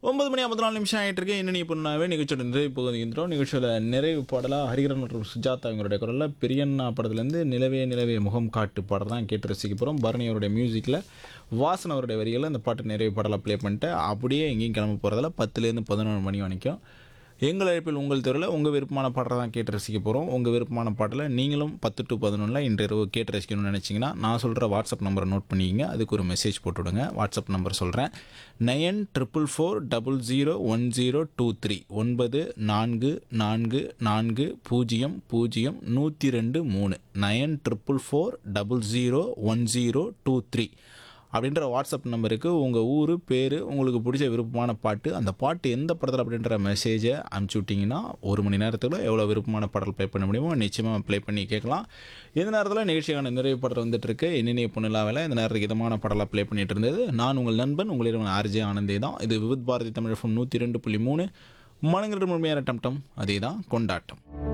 9 மணி 54 நிமிஷம் ஆயிட்டு இருக்கு. இன்னும் பொண்ணாவே நிகழ்ச்சியோட நிறைவு பகுதின்றோம். நிகழ்ச்சியோட நிறைவு பாடலா ஹரிகரன் மற்றும் சுஜாதா இவங்களுடைய குரல்ல பெரியண்ணா படத்துலேருந்து நிலவே நிலவே முகம் காட்டு பாடல் தான் கேட்டு ரசிக்க போகிறோம். பரணி அவருடைய மியூசிக்கில் வாசன் அவருடைய வரிகளில் அந்த பாட்டு நிறைவு பாடலாக ப்ளே பண்ணிட்டு அப்படியே எங்கேயும் கிளம்ப போகிறதால 10லேருந்து 11 மணி வரைக்கும் எங்கள் அழைப்பில் உங்கள் தெருவில் உங்கள் விருப்பமான பாட்டை தான் கேட்டு ரசிக்க போகிறோம். உங்கள் விருப்பமான பாட்டில் நீங்களும் 10 to 11 இன்றிரவு கேட்டு ரசிக்கணும்னு நினச்சிங்கன்னா நான் சொல்கிற வாட்ஸ்அப் நம்பரை நோட் பண்ணிக்கிங்க. அதுக்கு ஒரு மெசேஜ் போட்டு விடுங்க. வாட்ஸ்அப் நம்பர் சொல்கிறேன்: 9444001023 9444001023 9444001023 அப்படின்ற வாட்ஸ்அப் நம்பருக்கு உங்கள் ஊர் பேர், உங்களுக்கு பிடிச்ச விருப்பமான பாட்டு, அந்த பாட்டு எந்த படத்தில் அப்படின்ற மெசேஜை அனுப்பிச்சி விட்டிங்கன்னா 1 மணி நேரத்துக்குள்ள எவ்வளோ விருப்பமான பாடல் ப்ளே பண்ண முடியுமோ நிச்சயமாக ப்ளே பண்ணி கேட்கலாம். இந்த நேரத்தில் நிகழ்ச்சியான நிறைவு பாடல் வந்துட்டு இருக்கு. இன்னிய பொண்ணுலாவில் இந்த நேரத்துக்கு இதமான பாடலாக ப்ளே பண்ணிட்டு இருந்தது நான் உங்கள் நண்பன் உங்களிடம் ஆர்ஜே ஆனந்தே தான். இது விவித் பாரதி தமிழ் FM 102.3 மனங்கிற முழுமையான டம் டம், அதே தான் கொண்டாட்டம்.